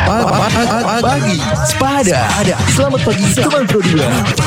Pagi Sepada. Selamat pagi teman Pro 2.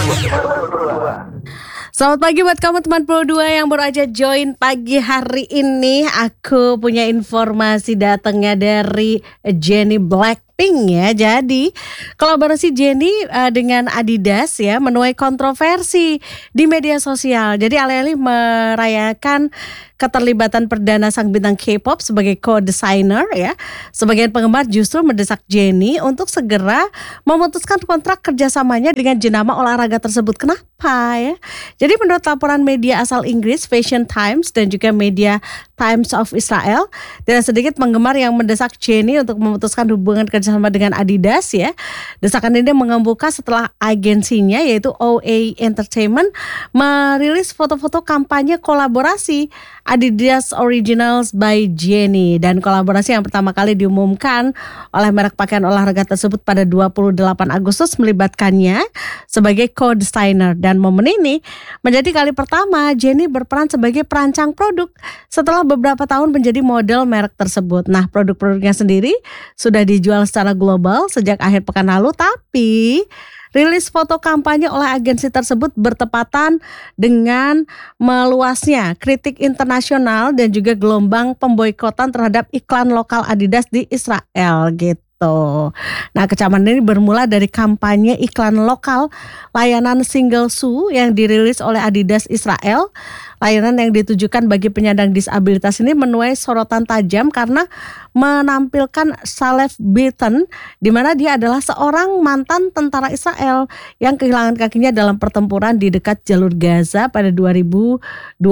Selamat pagi buat kamu teman Pro 2 yang baru aja join pagi hari ini. Aku punya informasi datangnya dari Jennie Blackpink ya. Jadi kolaborasi Jennie dengan Adidas ya menuai kontroversi di media sosial. Jadi alih-alih merayakan keterlibatan perdana sang bintang K-pop sebagai co-designer ya, sebagian penggemar justru mendesak Jennie untuk segera memutuskan kontrak kerjasamanya dengan jenama olahraga tersebut. Kenapa ya? Jadi menurut laporan media asal Inggris Fashion Times dan juga media Times of Israel, tidak sedikit penggemar yang mendesak Jennie untuk memutuskan hubungan kerjasama dengan Adidas ya. Desakan ini mengemuka setelah agensinya yaitu OA Entertainment merilis foto-foto kampanye kolaborasi Adidas Originals by Jennie, dan kolaborasi yang pertama kali diumumkan oleh merek pakaian olahraga tersebut pada 28 Agustus melibatkannya sebagai co-designer, dan momen ini menjadi kali pertama Jennie berperan sebagai perancang produk setelah beberapa tahun menjadi model merek tersebut. Nah, produk-produknya sendiri sudah dijual secara global sejak akhir pekan lalu, tapi rilis foto kampanye oleh agensi tersebut bertepatan dengan meluasnya kritik internasional dan juga gelombang pemboikotan terhadap iklan lokal Adidas di Israel gitu. Nah, kecaman ini bermula dari kampanye iklan lokal layanan single shoe yang dirilis oleh Adidas Israel. Layanan yang ditujukan bagi penyandang disabilitas ini menuai sorotan tajam karena menampilkan Saleh Beaton, di mana dia adalah seorang mantan tentara Israel yang kehilangan kakinya dalam pertempuran di dekat jalur Gaza pada 2021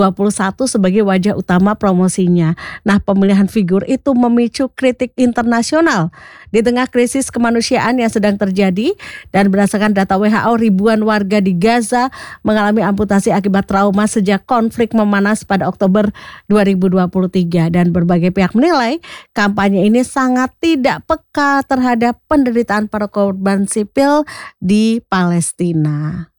sebagai wajah utama promosinya. Nah, pemilihan figur itu memicu kritik internasional di tengah krisis kemanusiaan yang sedang terjadi, dan berdasarkan data WHO ribuan warga di Gaza mengalami amputasi akibat trauma sejak konflik memanas pada Oktober 2023, dan berbagai pihak menilai kampanye ini sangat tidak peka terhadap penderitaan para korban sipil di Palestina.